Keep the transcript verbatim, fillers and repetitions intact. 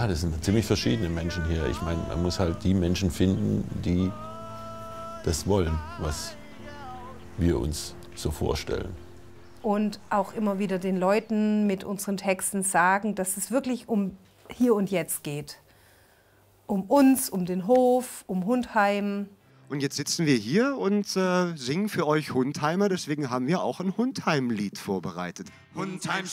Ja, das sind ziemlich verschiedene Menschen hier. Ich meine, man muss halt die Menschen finden, die das wollen, was wir uns so vorstellen. Und auch immer wieder den Leuten mit unseren Texten sagen, dass es wirklich um hier und jetzt geht. Um uns, um den Hof, um Hundheim. Und jetzt sitzen wir hier und äh, singen für euch Hundheimer, deswegen haben wir auch ein Hundheim-Lied vorbereitet. Hundheim